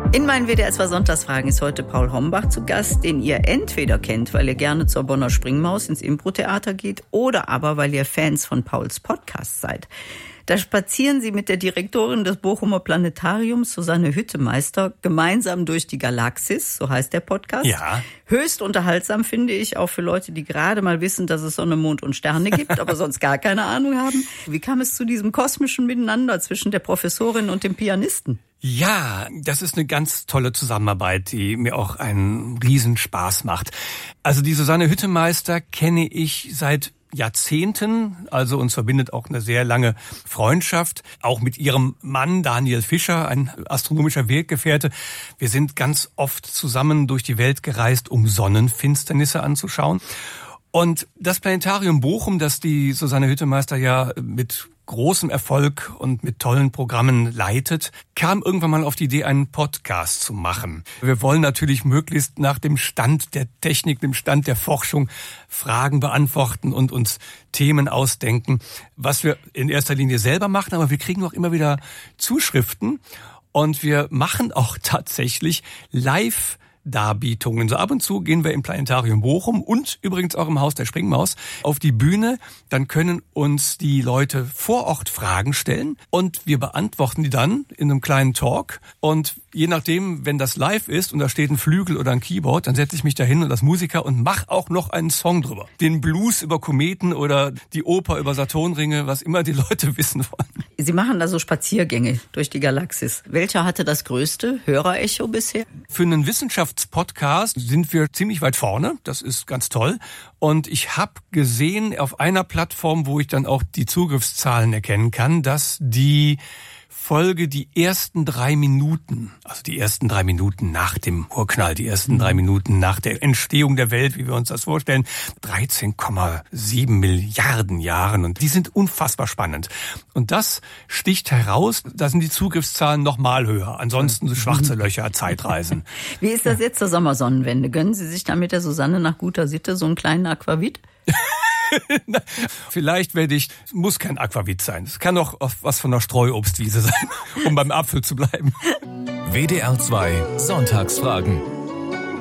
In meinen WDR 2 Sonntagsfragen ist heute Paul Hombach zu Gast, den ihr entweder kennt, weil ihr gerne zur Bonner Springmaus ins Impro-Theater geht oder aber, weil ihr Fans von Pauls Podcast seid. Da spazieren sie mit der Direktorin des Bochumer Planetariums, Susanne Hüttemeister, gemeinsam durch die Galaxis, so heißt der Podcast. Ja. Höchst unterhaltsam, finde ich, auch für Leute, die gerade mal wissen, dass es Sonne, Mond und Sterne gibt, aber sonst gar keine Ahnung haben. Wie kam es zu diesem kosmischen Miteinander zwischen der Professorin und dem Pianisten? Ja, das ist eine ganz tolle Zusammenarbeit, die mir auch einen Riesenspaß macht. Also die Susanne Hüttemeister kenne ich seit Jahrzehnten, also uns verbindet auch eine sehr lange Freundschaft, auch mit ihrem Mann Daniel Fischer, ein astronomischer Weggefährte. Wir sind ganz oft zusammen durch die Welt gereist, um Sonnenfinsternisse anzuschauen. Und das Planetarium Bochum, das die Susanne Hüttemeister ja mit großem Erfolg und mit tollen Programmen leitet, kam irgendwann mal auf die Idee, einen Podcast zu machen. Wir wollen natürlich möglichst nach dem Stand der Technik, dem Stand der Forschung Fragen beantworten und uns Themen ausdenken, was wir in erster Linie selber machen, aber wir kriegen auch immer wieder Zuschriften und wir machen auch tatsächlich Live-Darbietungen. So ab und zu gehen wir im Planetarium Bochum und übrigens auch im Haus der Springmaus auf die Bühne. Dann können uns die Leute vor Ort Fragen stellen und wir beantworten die dann in einem kleinen Talk. Und je nachdem, wenn das live ist und da steht ein Flügel oder ein Keyboard, dann setze ich mich da hin und als Musiker und mache auch noch einen Song drüber. Den Blues über Kometen oder die Oper über Saturnringe, was immer die Leute wissen wollen. Sie machen da so Spaziergänge durch die Galaxis. Welcher hatte das größte Hörerecho bisher? Für einen Wissenschaftspodcast sind wir ziemlich weit vorne. Das ist ganz toll. Und ich habe gesehen auf einer Plattform, wo ich dann auch die Zugriffszahlen erkennen kann, dass die Folge die ersten 3 Minuten, also die ersten 3 Minuten nach dem Urknall, die ersten 3 Minuten nach der Entstehung der Welt, wie wir uns das vorstellen, 13,7 Milliarden Jahren. Und die sind unfassbar spannend. Und das sticht heraus, da sind die Zugriffszahlen noch mal höher. Ansonsten so schwarze Löcher, Zeitreisen. Wie ist das jetzt zur Sommersonnenwende? Gönnen Sie sich da mit der Susanne nach guter Sitte so einen kleinen Aquavit? Vielleicht muss kein Aquavit sein. Es kann auch was von der Streuobstwiese sein, um beim Apfel zu bleiben. WDR 2 Sonntagsfragen.